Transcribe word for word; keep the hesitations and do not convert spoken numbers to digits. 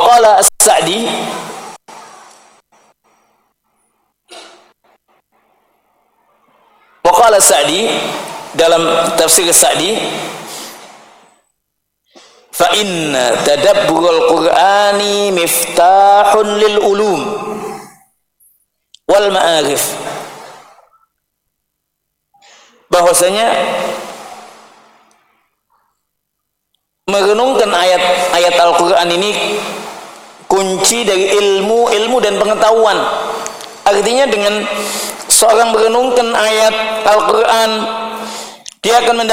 qala As-Sa'di wa qala As-Sa'di dalam tafsir As-Sa'di, fa inna tadabburul Qur'ani miftahun lil ulum wal ma'arif, bahwasanya merenungkan ayat-ayat Al-Quran ini kunci dari ilmu, ilmu dan pengetahuan. Artinya dengan seorang merenungkan ayat Al-Quran, dia akan mendapatkan